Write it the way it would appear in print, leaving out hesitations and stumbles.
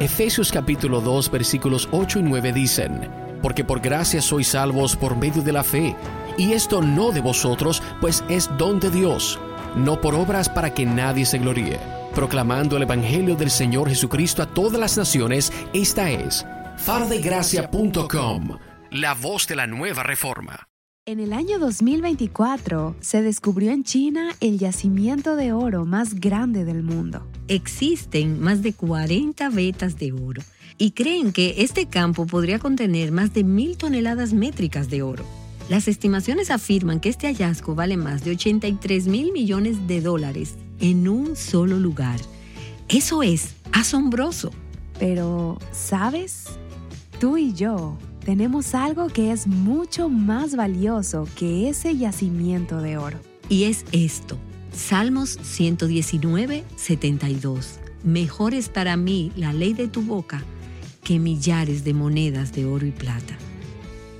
Efesios capítulo 2 versículos 8 y 9 dicen: porque por gracia sois salvos por medio de la fe, y esto no de vosotros, pues es don de Dios, no por obras para que nadie se gloríe, proclamando el evangelio del Señor Jesucristo a todas las naciones. Esta es farodegracia.com, la voz de la nueva reforma. En el año 2024 se descubrió en China el yacimiento de oro más grande del mundo. Existen más de 40 vetas de oro y creen que este campo podría contener más de 1,000 toneladas métricas de oro. Las estimaciones afirman que este hallazgo vale más de $83,000 millones en un solo lugar. Eso es asombroso. Pero, ¿sabes? Tú y yo tenemos algo que es mucho más valioso que ese yacimiento de oro. Y es esto. Salmos 119, 72. Mejor es para mí la ley de tu boca que millares de monedas de oro y plata.